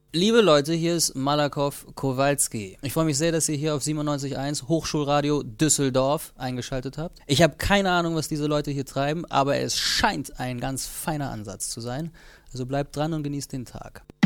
Liebe Leute, hier ist Malakoff Kowalski. Ich freue mich sehr, dass ihr hier auf 97.1 Hochschulradio Düsseldorf eingeschaltet habt. Ich habe keine Ahnung, was diese Leute hier treiben, aber es scheint ein ganz feiner Ansatz zu sein. Also bleibt dran und genießt den Tag.